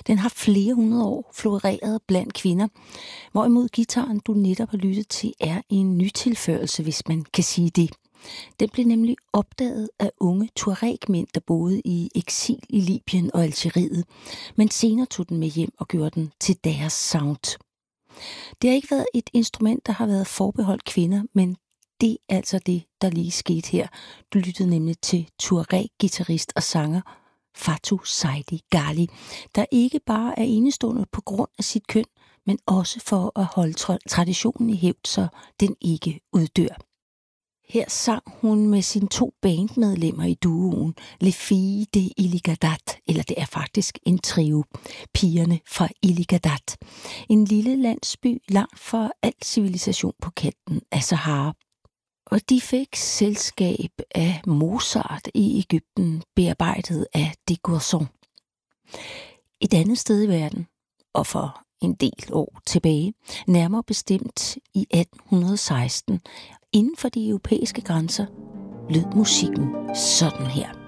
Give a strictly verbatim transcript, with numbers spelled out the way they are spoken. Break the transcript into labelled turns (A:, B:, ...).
A: Den har flere hundrede år floreret blandt kvinder, hvorimod gitaren, du netop har lyttet til, er en nytilførelse, hvis man kan sige det. Den blev nemlig opdaget af unge Tuareg-mænd, der boede i eksil i Libyen og Algeriet, men senere tog den med hjem og gjorde den til deres sound. Det har ikke været et instrument, der har været forbeholdt kvinder, men det er altså det, der lige skete her. Du lyttede nemlig til Tuareg-guitarist og sanger Fatou Saidi Ghali, der ikke bare er enestående på grund af sit køn, men også for at holde traditionen i hævd, så den ikke uddør. Her sang hun med sine to bandmedlemmer i duoen Les Filles de Iligadat, eller det er faktisk en trio, pigerne fra Iligadat. En lille landsby langt fra al civilisation på kanten af Sahara. Og de fik selskab af Mozart i Egypten, bearbejdet af de Gourson. Et andet sted i verden, og for en del år tilbage, nærmere bestemt i atten seksten, inden for de europæiske grænser, lød musikken sådan her.